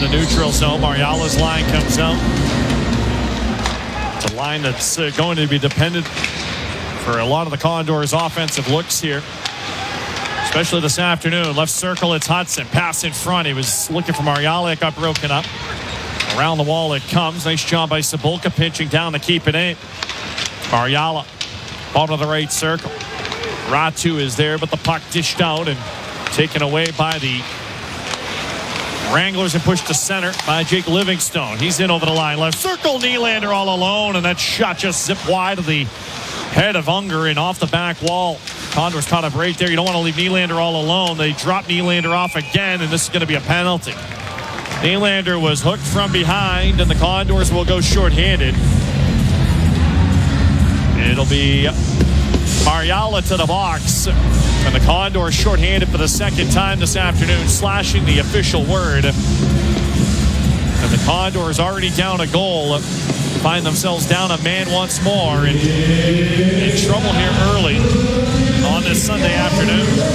the neutral zone. Mariala's line comes out. It's a line that's going to be dependent for a lot of the Condors' offensive looks here, especially this afternoon. Left circle, it's Hudson. Pass in front. He was looking for Mariala. It got broken up. Around the wall it comes. Nice job by Cebulka pinching down to keep it in. Mariala, bottom of the right circle. Ratu is there, but the puck dished out and taken away by the Wranglers and pushed to center by Jake Livingstone. He's in over the line. Left circle, Nylander all alone, and that shot just zipped wide of the head of Unger and off the back wall. Condors caught up right there. You don't want to leave Nylander all alone. They drop Nylander off again, and this is going to be a penalty. Nylander was hooked from behind, and the Condors will go shorthanded. It'll be Mariala to the box, and the Condors shorthanded for the second time this afternoon, slashing the official word. And the Condors already down a goal, find themselves down a man once more, and in trouble here early on this Sunday afternoon.